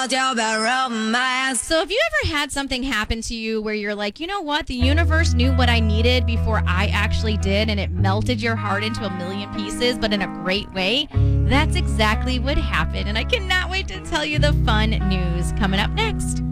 So, have you ever had something happen to you where you're like, you know what? The universe knew what I needed before I actually did, and it melted your heart into a million pieces, but in a great way? That's exactly what happened. And I cannot wait to tell you the fun news coming up next.